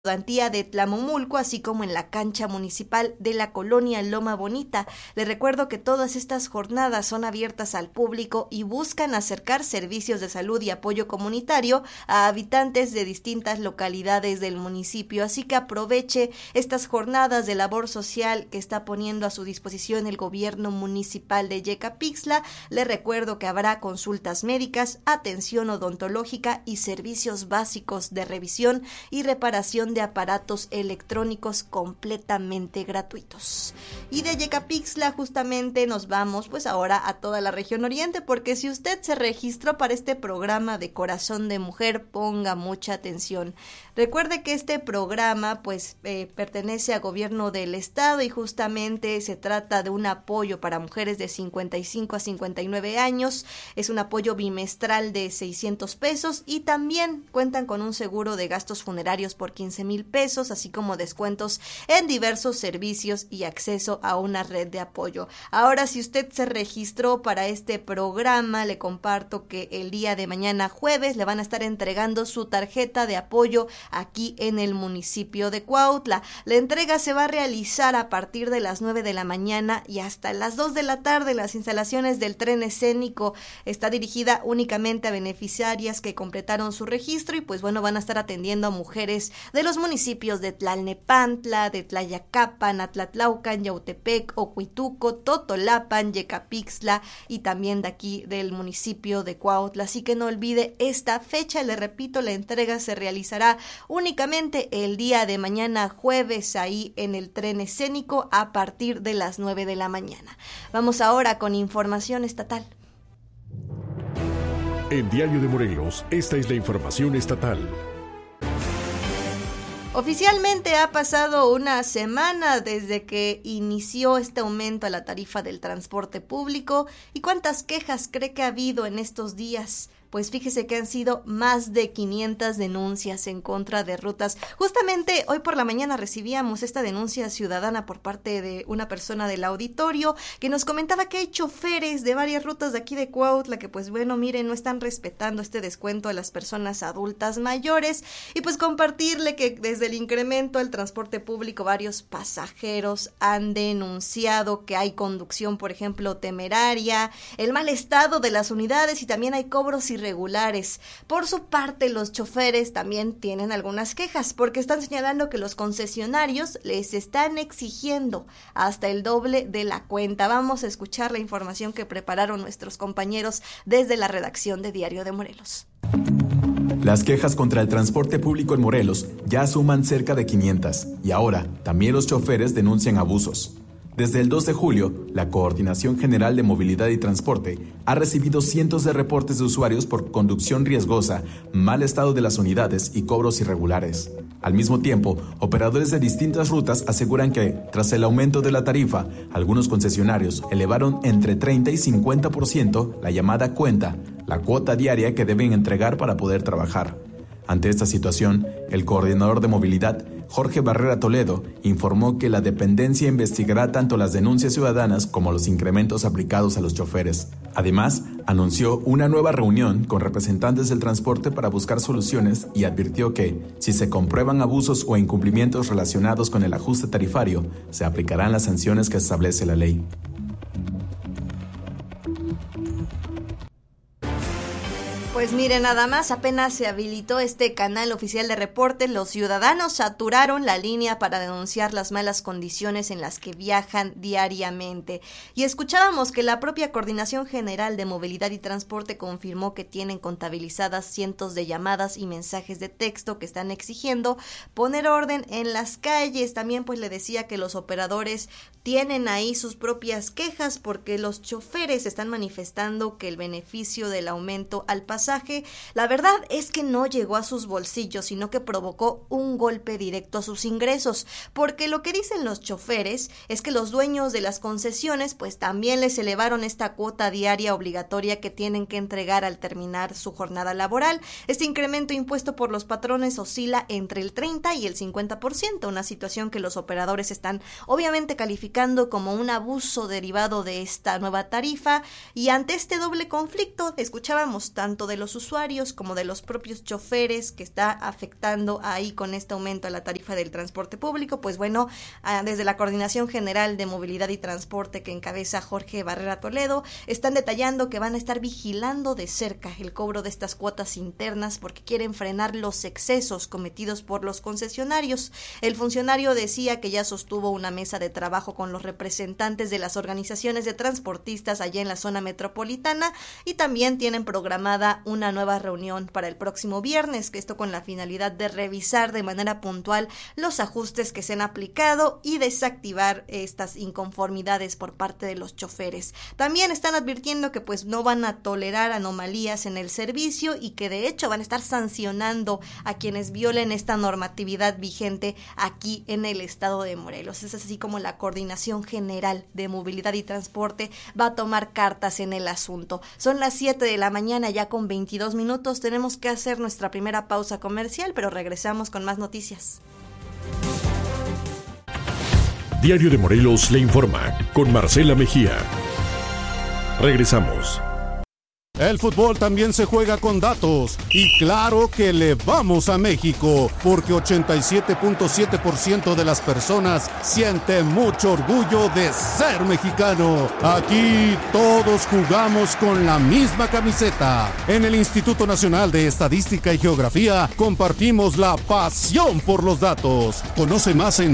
Estudiantía de Tlajomulco, así como en la cancha municipal de la colonia Loma Bonita. Les recuerdo que todas estas jornadas son abiertas al público y buscan acercar servicios de salud y apoyo comunitario a habitantes de distintas localidades del municipio, así que aproveche estas jornadas de labor social que está poniendo a su disposición el gobierno municipal de Yecapixtla. Les recuerdo que habrá consultas médicas, atención odontológica y servicios básicos de revisión y reparación de aparatos electrónicos completamente gratuitos. Y de Yecapixtla justamente nos vamos pues ahora a toda la región oriente, porque si usted se registró para este programa de Corazón de Mujer, ponga mucha atención. Recuerde que este programa pues pertenece al gobierno del estado y justamente se trata de un apoyo para mujeres de 55 a 59 años. Es un apoyo bimestral de 600 pesos y también cuentan con un seguro de gastos funerarios por 15,000 pesos, así como descuentos en diversos servicios y acceso a una red de apoyo. Ahora, si usted se registró para este programa, le comparto que el día de mañana jueves le van a estar entregando su tarjeta de apoyo aquí en el municipio de Cuautla. La entrega se va a realizar a partir de las 9 de la mañana y hasta las 2 de la tarde en las instalaciones del tren escénico. Está dirigida únicamente a beneficiarias que completaron su registro y pues bueno, van a estar atendiendo a mujeres de los municipios de Tlalnepantla, de Tlayacapan, Atlatlaucan, Yautepec, Ocuituco, Totolapan, Yecapixtla y también de aquí del municipio de Cuautla. Así que no olvide esta fecha, le repito, la entrega se realizará únicamente el día de mañana jueves ahí en el tren escénico a partir de las 9 de la mañana. Vamos ahora con información estatal. En Diario de Morelos, esta es la información estatal. Oficialmente ha pasado una semana desde que inició este aumento a la tarifa del transporte público. ¿Y cuántas quejas cree que ha habido en estos días? Pues fíjese que han sido más de 500 denuncias en contra de rutas. Justamente hoy por la mañana recibíamos esta denuncia ciudadana por parte de una persona del auditorio que nos comentaba que hay choferes de varias rutas de aquí de Cuautla que pues bueno, miren, no están respetando este descuento a las personas adultas mayores. Y pues compartirle que desde el incremento al transporte público varios pasajeros han denunciado que hay conducción, por ejemplo, temeraria, el mal estado de las unidades y también hay cobros irregulares. Por su parte, los choferes también tienen algunas quejas porque están señalando que los concesionarios les están exigiendo hasta el doble de la cuenta. Vamos a escuchar la información que prepararon nuestros compañeros desde la redacción de Diario de Morelos. Las quejas contra el transporte público en Morelos ya suman cerca de 500 y ahora también los choferes denuncian abusos. Desde el 2 de julio, la Coordinación General de Movilidad y Transporte ha recibido cientos de reportes de usuarios por conducción riesgosa, mal estado de las unidades y cobros irregulares. Al mismo tiempo, operadores de distintas rutas aseguran que, tras el aumento de la tarifa, algunos concesionarios elevaron entre 30 y 50% la llamada cuenta, la cuota diaria que deben entregar para poder trabajar. Ante esta situación, el coordinador de movilidad, Jorge Barrera Toledo, informó que la dependencia investigará tanto las denuncias ciudadanas como los incrementos aplicados a los choferes. Además, anunció una nueva reunión con representantes del transporte para buscar soluciones y advirtió que, si se comprueban abusos o incumplimientos relacionados con el ajuste tarifario, se aplicarán las sanciones que establece la ley. Pues mire, nada más, apenas se habilitó este canal oficial de reportes, los ciudadanos saturaron la línea para denunciar las malas condiciones en las que viajan diariamente. Y escuchábamos que la propia Coordinación General de Movilidad y Transporte confirmó que tienen contabilizadas cientos de llamadas y mensajes de texto que están exigiendo poner orden en las calles. También pues le decía que los operadores tienen ahí sus propias quejas porque los choferes están manifestando que el beneficio del aumento al pasaje, la verdad es que no llegó a sus bolsillos, sino que provocó un golpe directo a sus ingresos, porque lo que dicen los choferes es que los dueños de las concesiones pues también les elevaron esta cuota diaria obligatoria que tienen que entregar al terminar su jornada laboral. Este incremento impuesto por los patrones oscila entre el 30 y el 50%, una situación que los operadores están obviamente calificando calificando como un abuso derivado de esta nueva tarifa. Y ante este doble conflicto, escuchábamos tanto de los usuarios como de los propios choferes que está afectando ahí con este aumento a la tarifa del transporte público. Pues bueno, desde la Coordinación General de Movilidad y Transporte que encabeza Jorge Barrera Toledo, están detallando que van a estar vigilando de cerca el cobro de estas cuotas internas porque quieren frenar los excesos cometidos por los concesionarios. El funcionario decía que ya sostuvo una mesa de trabajo con los representantes de las organizaciones de transportistas allá en la zona metropolitana y también tienen programada una nueva reunión para el próximo viernes, que esto con la finalidad de revisar de manera puntual los ajustes que se han aplicado y desactivar estas inconformidades por parte de los choferes. También están advirtiendo que pues no van a tolerar anomalías en el servicio y que de hecho van a estar sancionando a quienes violen esta normatividad vigente aquí en el estado de Morelos. Es así como la Coordinación General de Movilidad y Transporte va a tomar cartas en el asunto. Son las 7 de la mañana ya con 22 minutos. Tenemos que hacer nuestra primera pausa comercial, pero regresamos con más noticias. Diario de Morelos le informa con Marcela Mejía. Regresamos. El fútbol también se juega con datos y claro que le vamos a México porque 87.7% de las personas siente mucho orgullo de ser mexicano. Aquí todos jugamos con la misma camiseta. En el Instituto Nacional de Estadística y Geografía compartimos la pasión por los datos. Conoce más en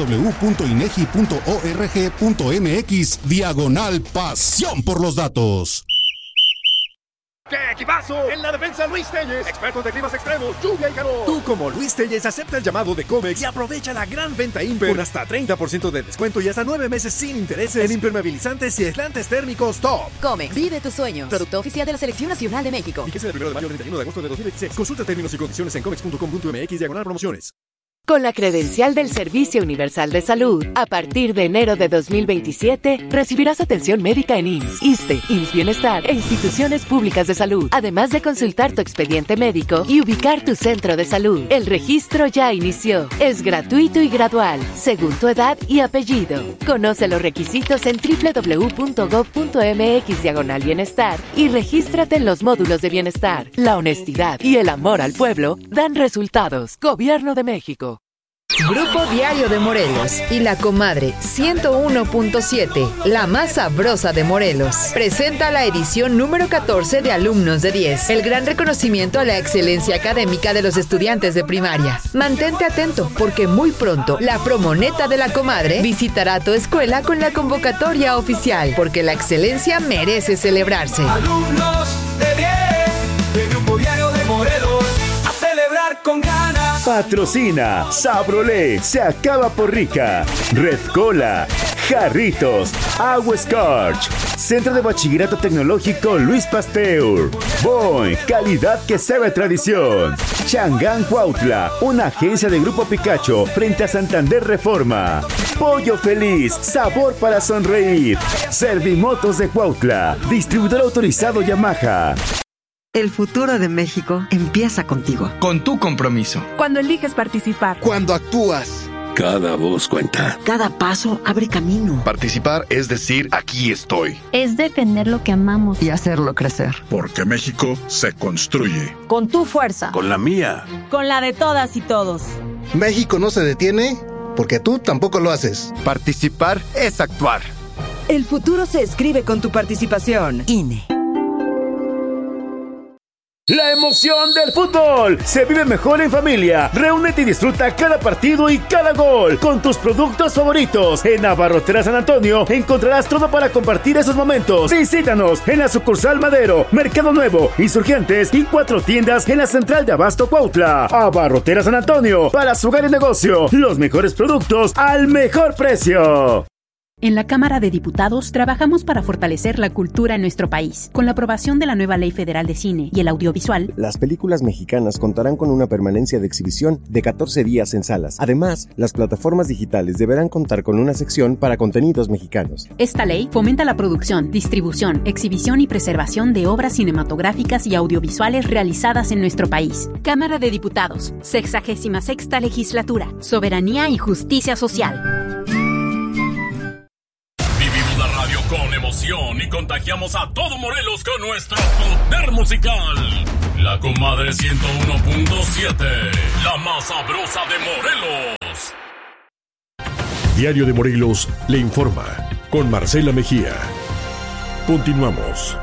www.inegi.org.mx/pasión por los datos. ¡Qué equipazo! En la defensa, Luis Telles, expertos de climas extremos, lluvia y calor. Tú, como Luis Telles, acepta el llamado de Comex y aprovecha la gran venta Imper con hasta 30% de descuento y hasta 9 meses sin intereses en impermeabilizantes y aislantes térmicos top. Comex, vive tus sueños. Producto oficial de la Selección Nacional de México. Fíjese del 1 de mayo al 31 de agosto de 2026. Consulta términos y condiciones en comex.com.mx/promociones. Con la credencial del Servicio Universal de Salud, a partir de enero de 2027, recibirás atención médica en IMSS, ISSSTE, IMSS Bienestar e instituciones públicas de salud, además de consultar tu expediente médico y ubicar tu centro de salud. El registro ya inició. Es gratuito y gradual, según tu edad y apellido. Conoce los requisitos en www.gov.mx/bienestar y regístrate en los módulos de bienestar. La honestidad y el amor al pueblo dan resultados. Gobierno de México. Grupo Diario de Morelos y La Comadre 101.7, la más sabrosa de Morelos, presenta la edición número 14 de Alumnos de 10, el gran reconocimiento a la excelencia académica de los estudiantes de primaria. Mantente atento porque muy pronto la promoneta de La Comadre visitará tu escuela con la convocatoria oficial, porque la excelencia merece celebrarse. Alumnos de 10, de Grupo Diario de Morelos, a celebrar con ganas. Patrocina Sabrolé, se acaba por rica. Red Cola, Jarritos, Agua Scorch, Centro de Bachillerato Tecnológico Luis Pasteur, Boing, calidad que sabe tradición. Changán Cuautla, una agencia de Grupo Picacho frente a Santander Reforma. Pollo Feliz, sabor para sonreír. Servimotos de Cuautla, distribuidor autorizado Yamaha. El futuro de México empieza contigo. Con tu compromiso. Cuando eliges participar. Cuando actúas. Cada voz cuenta. Cada paso abre camino. Participar es decir, aquí estoy. Es defender lo que amamos. Y hacerlo crecer. Porque México se construye. Con tu fuerza. Con la mía. Con la de todas y todos. México no se detiene porque tú tampoco lo haces. Participar es actuar. El futuro se escribe con tu participación. INE. La emoción del fútbol se vive mejor en familia. Reúnete y disfruta cada partido y cada gol con tus productos favoritos. En Abarroteras San Antonio encontrarás todo para compartir esos momentos. Visítanos en la sucursal Madero, Mercado Nuevo, Insurgentes y 4 tiendas en la central de Abasto Cuautla. Abarroteras San Antonio, para su hogar y negocio, los mejores productos al mejor precio. En la Cámara de Diputados trabajamos para fortalecer la cultura en nuestro país. Con la aprobación de la nueva Ley Federal de Cine y el Audiovisual, las películas mexicanas contarán con una permanencia de exhibición de 14 días en salas. Además, las plataformas digitales deberán contar con una sección para contenidos mexicanos. Esta ley fomenta la producción, distribución, exhibición y preservación de obras cinematográficas y audiovisuales realizadas en nuestro país. Cámara de Diputados, 66ª Legislatura, Soberanía y Justicia Social. tradición y contagiamos a todo Morelos con nuestro poder musical. La Comadre 101.7, la más sabrosa de Morelos. Diario de Morelos le informa con Marcela Mejía. Continuamos.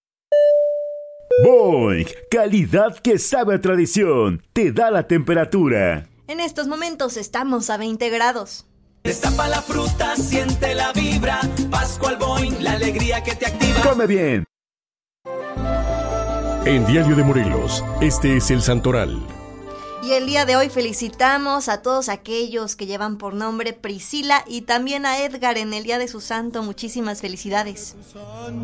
Boing, calidad que sabe a tradición, te da la temperatura. En estos momentos estamos a 20 grados. Destapa la fruta, siente la vibra. Pascual Boing, la alegría que te activa. Come bien. En Diario de Morelos, este es el Santoral. Y el día de hoy felicitamos a todos aquellos que llevan por nombre Priscila y también a Edgar en el día de su santo. Muchísimas felicidades.